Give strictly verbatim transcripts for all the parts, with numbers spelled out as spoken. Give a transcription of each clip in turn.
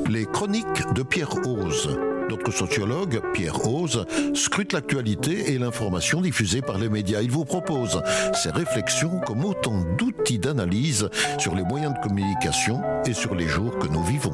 Les chroniques de Pierre Hoze. Notre sociologue, Pierre Hoze, scrute l'actualité et l'information diffusée par les médias. Il vous propose ses réflexions comme autant d'outils d'analyse sur les moyens de communication et sur les jours que nous vivons.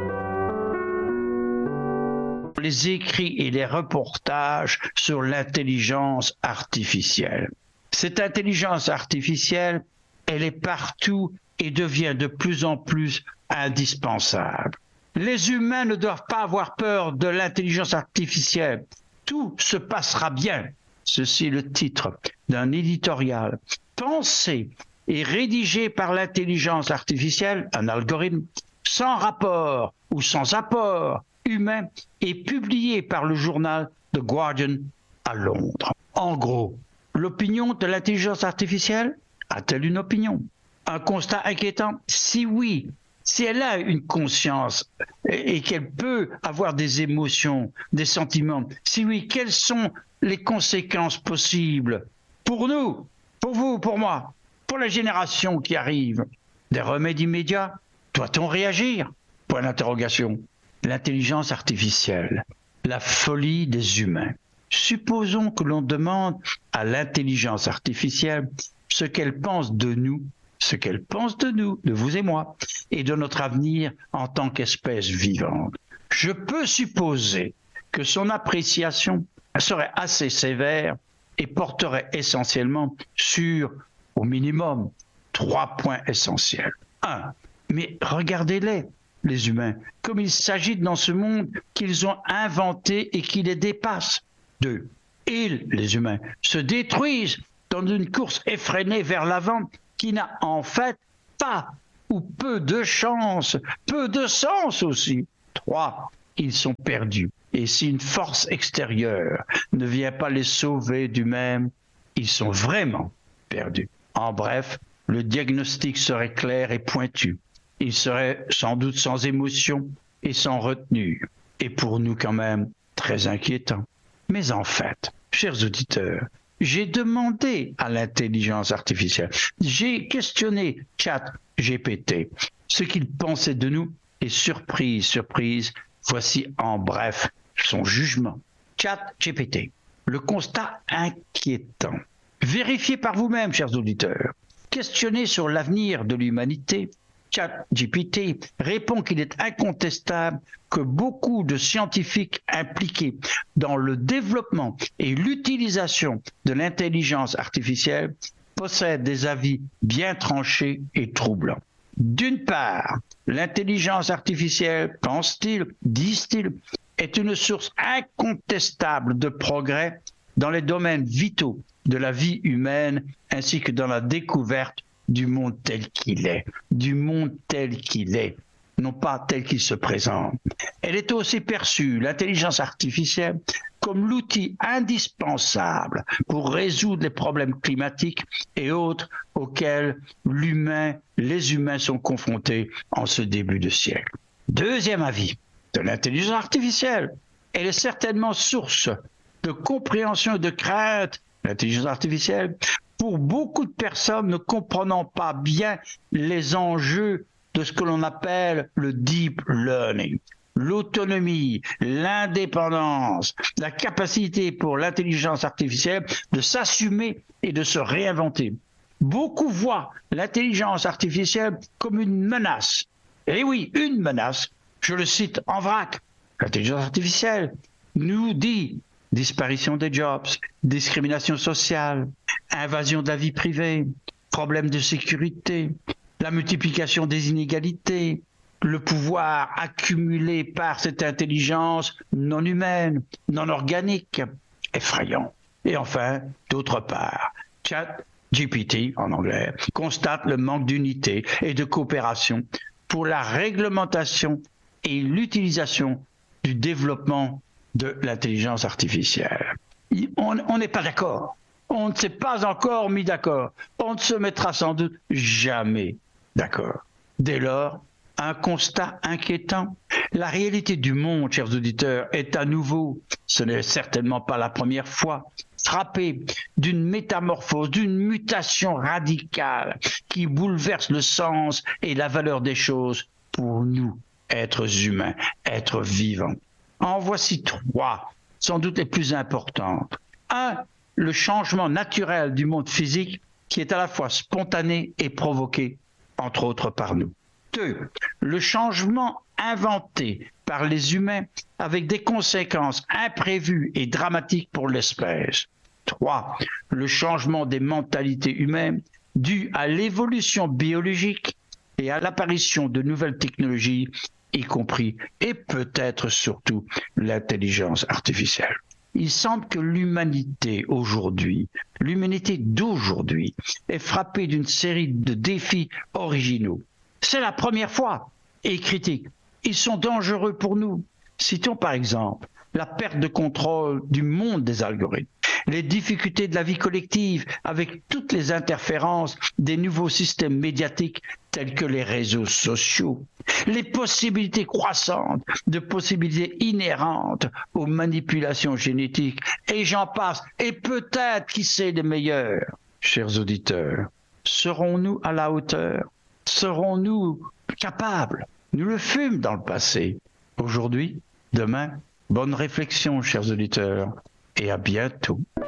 Les écrits et les reportages sur l'intelligence artificielle. Cette intelligence artificielle, elle est partout et devient de plus en plus indispensable. Les humains ne doivent pas avoir peur de l'intelligence artificielle. Tout se passera bien. Ceci est le titre d'un éditorial pensé et rédigé par l'intelligence artificielle, un algorithme, sans rapport ou sans apport humain, et publié par le journal The Guardian à Londres. En gros, l'opinion de l'intelligence artificielle a-t-elle une opinion? Un constat inquiétant? Si oui, si elle a une conscience et, et qu'elle peut avoir des émotions, des sentiments, si oui, quelles sont les conséquences possibles pour nous, pour vous, pour moi, pour la génération qui arrive? Des remèdes immédiats? Doit-on réagir? Point d'interrogation. L'intelligence artificielle, la folie des humains. Supposons que l'on demande à l'intelligence artificielle ce qu'elle pense de nous, ce qu'elle pense de nous, de vous et moi, et de notre avenir en tant qu'espèce vivante. Je peux supposer que son appréciation serait assez sévère et porterait essentiellement sur, au minimum, trois points essentiels. Un, mais regardez-les, les humains, comme il s'agit dans ce monde qu'ils ont inventé et qui les dépasse. Deux, ils, les humains, se détruisent dans une course effrénée vers l'avant qui n'a en fait pas ou peu de chance, peu de sens aussi. Trois, ils sont perdus. Et si une force extérieure ne vient pas les sauver d'eux-mêmes, ils sont vraiment perdus. En bref, le diagnostic serait clair et pointu. Il serait sans doute sans émotion et sans retenue. Et pour nous quand même très inquiétant. Mais en fait, chers auditeurs, j'ai demandé à l'intelligence artificielle, j'ai questionné ChatGPT ce qu'il pensait de nous et surprise, surprise, voici en bref son jugement. ChatGPT, le constat inquiétant. Vérifiez par vous-même, chers auditeurs. Questionnez sur l'avenir de l'humanité. ChatGPT répond qu'il est incontestable que beaucoup de scientifiques impliqués dans le développement et l'utilisation de l'intelligence artificielle possèdent des avis bien tranchés et troublants. D'une part, l'intelligence artificielle, pense-t-il, disent-ils, est une source incontestable de progrès dans les domaines vitaux de la vie humaine ainsi que dans la découverte du monde tel qu'il est, du monde tel qu'il est, non pas tel qu'il se présente. Elle est aussi perçue, l'intelligence artificielle, comme l'outil indispensable pour résoudre les problèmes climatiques et autres auxquels l'humain, les humains sont confrontés en ce début de siècle. Deuxième avis de l'intelligence artificielle, elle est certainement source de compréhension et de crainte, l'intelligence artificielle, pour beaucoup de personnes ne comprenant pas bien les enjeux de ce que l'on appelle le deep learning. L'autonomie, l'indépendance, la capacité pour l'intelligence artificielle de s'assumer et de se réinventer. Beaucoup voient l'intelligence artificielle comme une menace. Et oui, une menace. Je le cite en vrac. L'intelligence artificielle nous dit disparition des jobs, discrimination sociale, invasion de la vie privée, problèmes de sécurité, la multiplication des inégalités, le pouvoir accumulé par cette intelligence non humaine, non organique, effrayant. Et enfin, d'autre part, ChatGPT, en anglais, constate le manque d'unité et de coopération pour la réglementation et l'utilisation du développement de l'intelligence artificielle. On n'est pas d'accord. On ne s'est pas encore mis d'accord. On ne se mettra sans doute jamais d'accord. Dès lors, un constat inquiétant. La réalité du monde, chers auditeurs, est à nouveau, ce n'est certainement pas la première fois, frappée d'une métamorphose, d'une mutation radicale qui bouleverse le sens et la valeur des choses pour nous, êtres humains, êtres vivants. En voici trois, sans doute les plus importantes. Un, le changement naturel du monde physique qui est à la fois spontané et provoqué, entre autres par nous. Deux, le changement inventé par les humains avec des conséquences imprévues et dramatiques pour l'espèce. Trois, le changement des mentalités humaines dû à l'évolution biologique et à l'apparition de nouvelles technologies, y compris et peut-être surtout l'intelligence artificielle. Il semble que l'humanité aujourd'hui, l'humanité d'aujourd'hui, est frappée d'une série de défis originaux. C'est la première fois, et critiques. Ils sont dangereux pour nous. Citons par exemple la perte de contrôle du monde des algorithmes, les difficultés de la vie collective avec toutes les interférences des nouveaux systèmes médiatiques tels que les réseaux sociaux, les possibilités croissantes de possibilités inhérentes aux manipulations génétiques, et j'en passe, et peut-être qui sait les meilleurs. Chers auditeurs, serons-nous à la hauteur? Serons-nous capables? Nous le fûmes dans le passé. Aujourd'hui, demain, bonne réflexion, chers auditeurs, et à bientôt.